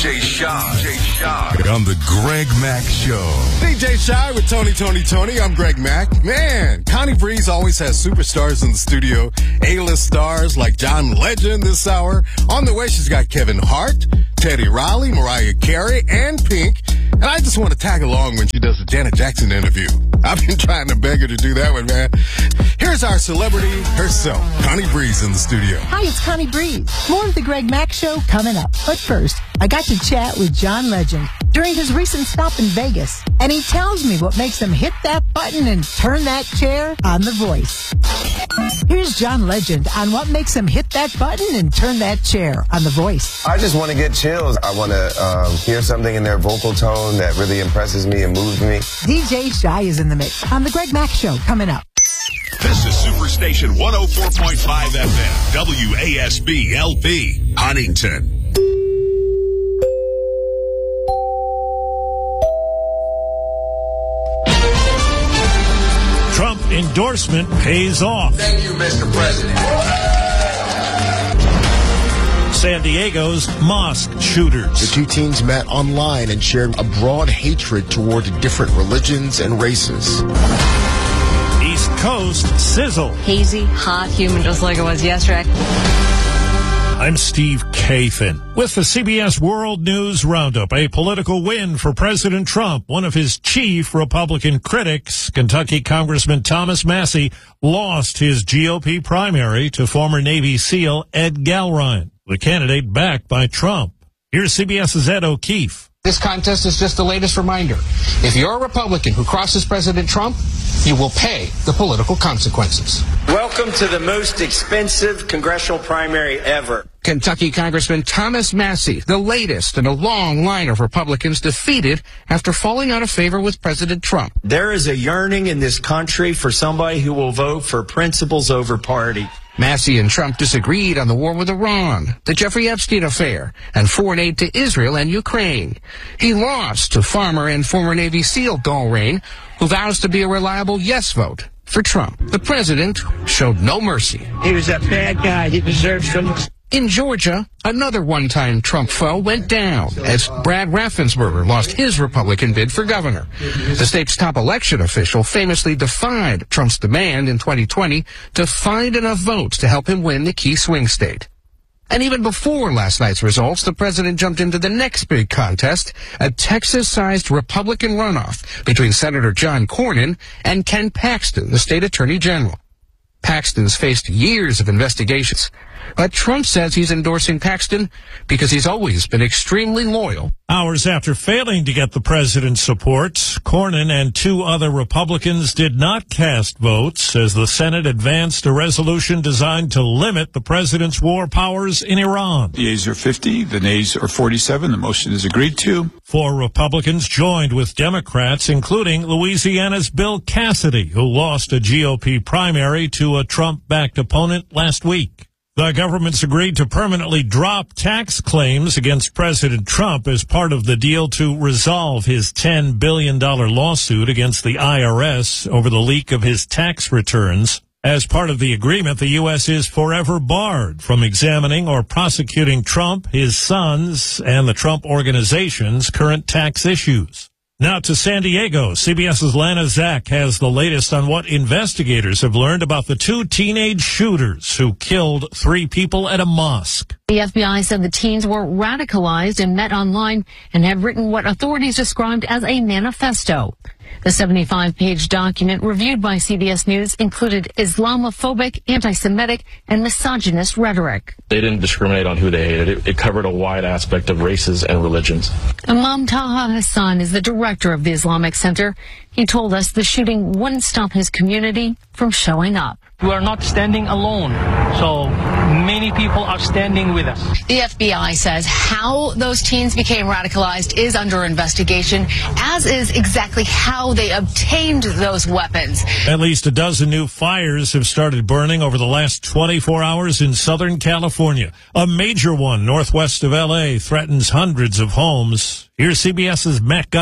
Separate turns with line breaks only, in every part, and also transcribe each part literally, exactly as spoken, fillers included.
Jay Shy. Jay Shy. On the Greg Mack Show.
D J Shy with Tony, Tony, Tony. I'm Greg Mack. Man, Connie Breeze always has superstars in the studio. A-list stars like John Legend this hour. On the way, she's got Kevin Hart, Teddy Riley, Mariah Carey, and Pink. And I just want to tag along when she does the Janet Jackson interview. I've been trying to beg her to do that one, man. Here's our celebrity herself, Connie Breeze in the studio.
Hi, it's Connie Breeze. More of the Greg Mack Show coming up. But first, I got to chat with John Legend during his recent stop in Vegas. And he tells me what makes him hit that button and turn that chair on The Voice. Here's John Legend on what makes him hit that button and turn that chair on The Voice.
I just want to get chills. I want to um, hear something in their vocal tone that really impresses me and moves me.
D J Shy is in the mix on the Greg Mack Show coming up.
This is Superstation one oh four point five F M, W A S B L P, Huntington.
Trump endorsement pays off.
Thank you, Mister President.
San Diego's mosque shooters.
The two teens met online and shared a broad hatred toward different religions and races.
East Coast sizzle.
Hazy, hot, humid, just like it was yesterday.
I'm Steve Kathan with the C B S World News Roundup. A political win for President Trump. One of his chief Republican critics, Kentucky Congressman Thomas Massie, lost his G O P primary to former Navy SEAL Ed Galrine, the candidate backed by Trump. Here's CBS's Ed O'Keefe.
This contest is just the latest reminder. If you're a Republican who crosses President Trump, you will pay the political consequences.
Welcome to the most expensive congressional primary ever.
Kentucky Congressman Thomas Massie, the latest in a long line of Republicans defeated after falling out of favor with President Trump.
There is a yearning in this country for somebody who will vote for principles over party.
Massie and Trump disagreed on the war with Iran, the Jeffrey Epstein affair, and foreign aid to Israel and Ukraine. He lost to farmer and former Navy SEAL Galrine, who vows to be a reliable yes vote for Trump. The president showed no mercy.
He was a bad guy. He deserves some...
In Georgia, another one-time Trump foe went down as Brad Raffensperger lost his Republican bid for governor. The state's top election official famously defied Trump's demand in twenty twenty to find enough votes to help him win the key swing state. And even before last night's results, the president jumped into the next big contest, a Texas-sized Republican runoff between Senator John Cornyn and Ken Paxton, the state attorney general. Paxton's faced years of investigations, but Trump says he's endorsing Paxton because he's always been extremely loyal.
Hours after failing to get the president's support, Cornyn and two other Republicans did not cast votes as the Senate advanced a resolution designed to limit the president's war powers in Iran.
The yeas are fifty, the nays are forty-seven. The motion is agreed to.
Four Republicans joined with Democrats, including Louisiana's Bill Cassidy, who lost a G O P primary to a Trump-backed opponent last week. The government's agreed to permanently drop tax claims against President Trump as part of the deal to resolve his ten billion dollars lawsuit against the I R S over the leak of his tax returns. As part of the agreement, the U S is forever barred from examining or prosecuting Trump, his sons, and the Trump Organization's current tax issues. Now to San Diego. CBS's Lana Zak has the latest on what investigators have learned about the two teenage shooters who killed three people at a mosque.
The F B I said the teens were radicalized and met online and had written what authorities described as a manifesto. The seventy-five page document reviewed by C B S News included Islamophobic, anti-Semitic, and misogynist rhetoric.
They didn't discriminate on who they hated. It, it covered a wide aspect of races and religions.
Imam Taha Hassan is the director of the Islamic Center. He told us the shooting wouldn't stop his community from showing up.
We are not standing alone, so many people are standing with us.
The F B I says how those teens became radicalized is under investigation, as is exactly how they obtained those weapons.
At least a dozen new fires have started burning over the last twenty-four hours in Southern California. A major one northwest of L A threatens hundreds of homes. Here's CBS's Matt Gutman.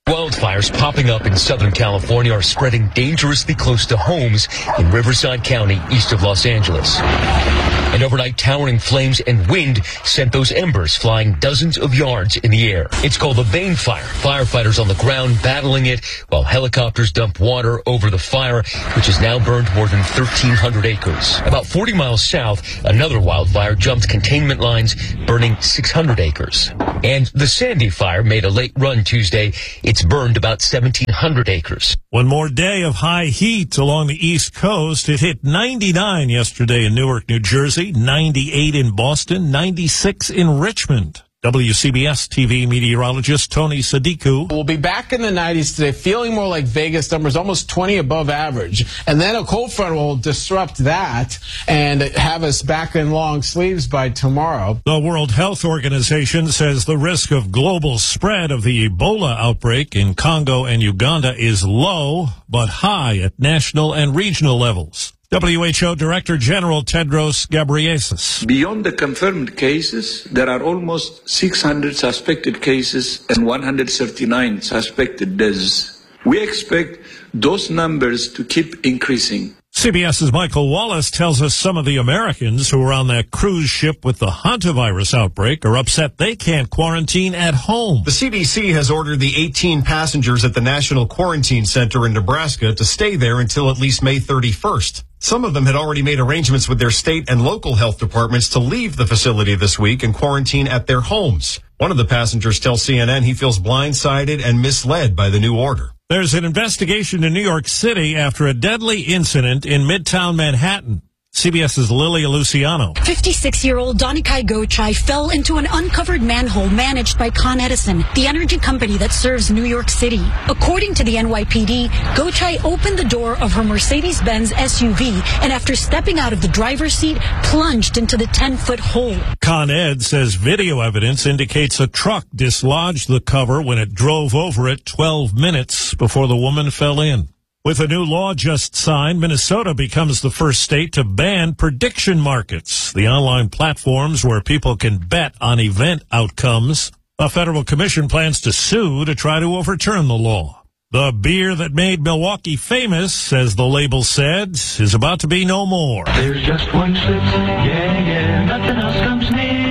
Wildfires popping up in Southern California are spreading dangerously close to homes in Riverside County, east of Los Angeles. And overnight, towering flames and wind sent those embers flying dozens of yards in the air. It's called the Bane Fire. Firefighters on the ground battling it while helicopters dump water over the fire, which has now burned more than thirteen hundred acres. About forty miles south, another wildfire jumped containment lines, burning six hundred acres. And the Sandy Fire made a late run Tuesday. It's burned about seventeen hundred acres.
One more day of high heat along the East Coast. It hit ninety-nine yesterday in Newark, New Jersey, ninety-eight in Boston, ninety-six in Richmond. W C B S T V meteorologist Tony Sadiku.
We'll be back in the nineties today, feeling more like Vegas numbers, almost twenty above average. And then a cold front will disrupt that and have us back in long sleeves by tomorrow.
The World Health Organization says the risk of global spread of the Ebola outbreak in Congo and Uganda is low, but high at national and regional levels. W H O Director General Tedros Ghebreyesus.
Beyond the confirmed cases, there are almost six hundred suspected cases and one hundred thirty-nine suspected deaths. We expect those numbers to keep increasing.
CBS's Michael Wallace tells us some of the Americans who were on that cruise ship with the hantavirus outbreak are upset they can't quarantine at home.
The C D C has ordered the eighteen passengers at the National Quarantine Center in Nebraska to stay there until at least May thirty-first. Some of them had already made arrangements with their state and local health departments to leave the facility this week and quarantine at their homes. One of the passengers tells C N N he feels blindsided and misled by the new order.
There's an investigation in New York City after a deadly incident in Midtown Manhattan. CBS's Lilia Luciano.
fifty-six-year-old Donikai Gochai fell into an uncovered manhole managed by Con Edison, the energy company that serves New York City. According to the N Y P D, Gochai opened the door of her Mercedes-Benz S U V and after stepping out of the driver's seat, plunged into the ten-foot hole.
Con Ed says video evidence indicates a truck dislodged the cover when it drove over it twelve minutes before the woman fell in. With a new law just signed, Minnesota becomes the first state to ban prediction markets, the online platforms where people can bet on event outcomes. A federal commission plans to sue to try to overturn the law. The beer that made Milwaukee famous, as the label said, is about to be no more.
There's just one Schlitz, yeah, yeah, nothing else comes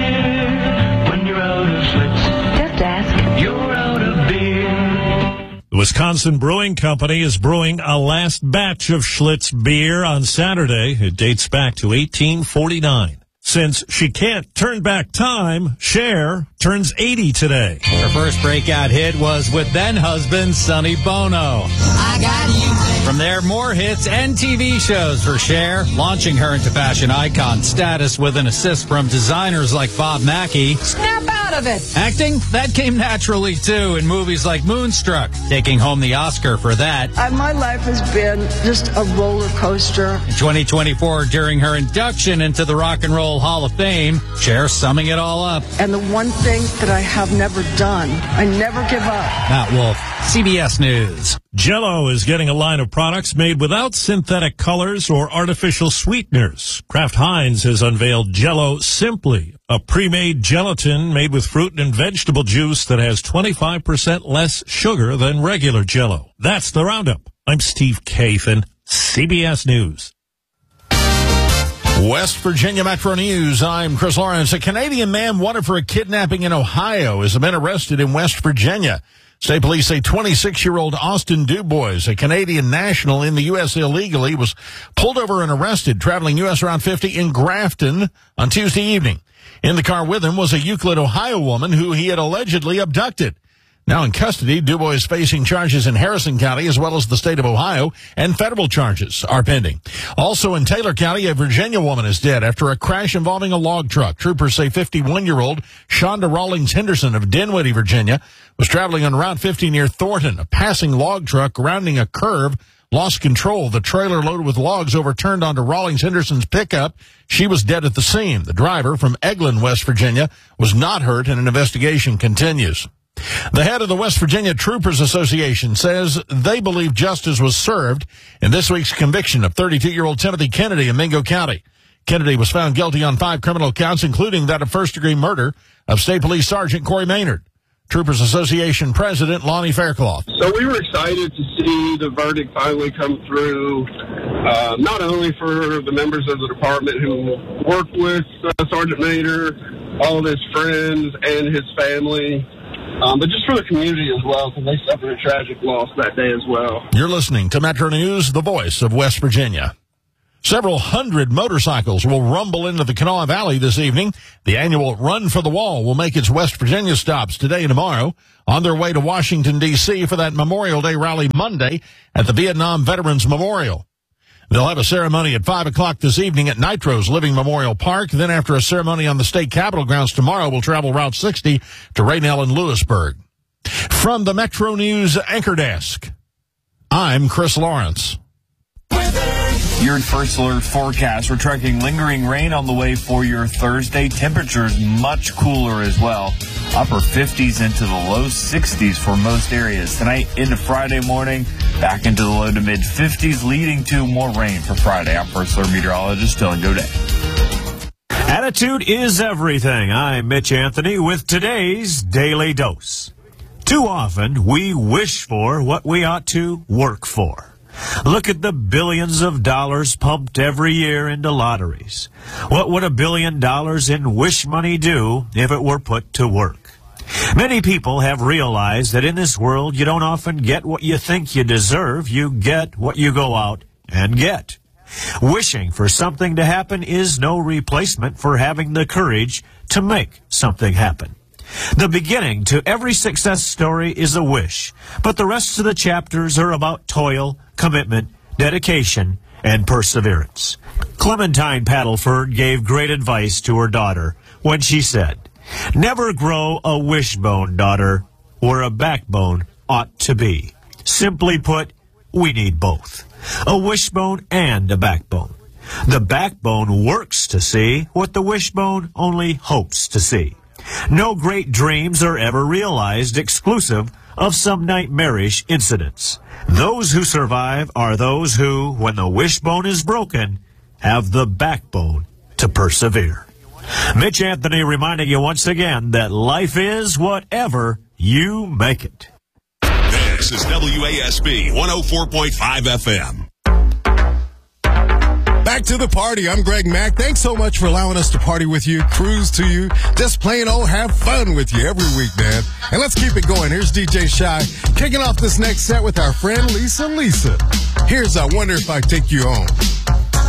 near. When you're out of Schlitz, just ask, you're out of beer.
The Wisconsin Brewing Company is brewing a last batch of Schlitz beer on Saturday. It dates back to eighteen forty-nine. Since she can't turn back time, Cher turns eighty today.
Her first breakout hit was with then-husband Sonny Bono.
I got you.
From there, more hits and T V shows for Cher, launching her into fashion icon status with an assist from designers like Bob Mackie.
Snap out of it.
Acting, that came naturally, too, in movies like Moonstruck, taking home the Oscar for that.
Uh, my life has been just a roller coaster.
In twenty twenty-four, during her induction into the Rock and Roll Hall of Fame, Cher summing it all up.
And the one thing that I have never done, I never give up.
Matt Wolf, C B S News.
Jell-O is getting a line of products made without synthetic colors or artificial sweeteners. Kraft Heinz has unveiled Jell-O Simply, a pre-made gelatin made with fruit and vegetable juice that has twenty-five percent less sugar than regular Jell-O. That's the Roundup. I'm Steve Kathan, C B S News.
West Virginia Metro News. I'm Chris Lawrence. A Canadian man wanted for a kidnapping in Ohio has been arrested in West Virginia. State police say twenty-six-year-old Austin Dubois, a Canadian national in the U S illegally, was pulled over and arrested traveling U S Route fifty in Grafton on Tuesday evening. In the car with him was a Euclid, Ohio woman who he had allegedly abducted. Now in custody, Dubois is facing charges in Harrison County as well as the state of Ohio, and federal charges are pending. Also in Taylor County, a Virginia woman is dead after a crash involving a log truck. Troopers say fifty-one-year-old Shonda Rawlings Henderson of Dinwiddie, Virginia, was traveling on Route fifty near Thornton. A passing log truck rounding a curve lost control. The trailer loaded with logs overturned onto Rawlings Henderson's pickup. She was dead at the scene. The driver from Eglin, West Virginia, was not hurt, and an investigation continues. The head of the West Virginia Troopers Association says they believe justice was served in this week's conviction of thirty-two-year-old Timothy Kennedy in Mingo County. Kennedy was found guilty on five criminal counts, including that of first-degree murder of State Police Sergeant Corey Maynard. Troopers Association President Lonnie Faircloth.
So we were excited to see the verdict finally come through, uh, not only for the members of the department who worked with uh, Sergeant Mater, all of his friends and his family, um, but just for the community as well, because they suffered a tragic loss that day as well.
You're listening to Metro News, the voice of West Virginia. Several hundred motorcycles will rumble into the Kanawha Valley this evening. The annual Run for the Wall will make its West Virginia stops today and tomorrow on their way to Washington, D C for that Memorial Day rally Monday at the Vietnam Veterans Memorial. They'll have a ceremony at five o'clock this evening at Nitro's Living Memorial Park. Then after a ceremony on the state capitol grounds tomorrow, we'll travel Route sixty to Raynell and Lewisburg. From the Metro News Anchor Desk, I'm Chris Lawrence.
Your first alert forecast. We're tracking lingering rain on the way for your Thursday. Temperatures much cooler as well. Upper fifties into the low sixties for most areas. Tonight into Friday morning, back into the low to mid fifties, leading to more rain for Friday. I'm First Alert meteorologist Dylan Godet.
Attitude is everything. I'm Mitch Anthony with today's Daily Dose. Too often, we wish for what we ought to work for. Look at the billions of dollars pumped every year into lotteries. What would a billion dollars in wish money do if it were put to work? Many people have realized that in this world you don't often get what you think you deserve. You get what you go out and get. Wishing for something to happen is no replacement for having the courage to make something happen. The beginning to every success story is a wish, but the rest of the chapters are about toil, commitment, dedication, and perseverance. Clementine Paddleford gave great advice to her daughter when she said, "Never grow a wishbone, daughter, where a backbone ought to be." Simply put, we need both, a wishbone and a backbone. The backbone works to see what the wishbone only hopes to see. No great dreams are ever realized exclusive of some nightmarish incidents. Those who survive are those who, when the wishbone is broken, have the backbone to persevere. Mitch Anthony reminding you once again that life is whatever you make it.
This is W A S B one oh four point five F M.
Back to the party. I'm Greg Mack. Thanks so much for allowing us to party with you, cruise to you, just plain old have fun with you every week, man. And let's keep it going. Here's D J Shy kicking off this next set with our friend Lisa Lisa. Here's I Wonder If I Take You Home.